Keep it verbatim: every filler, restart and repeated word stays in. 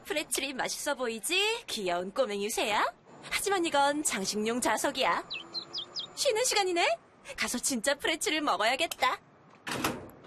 프레첼이 맛있어 보이지? 귀여운 꼬맹이 새야? 하지만 이건 장식용 자석이야. 쉬는 시간이네? 가서 진짜 프레첼을 먹어야겠다.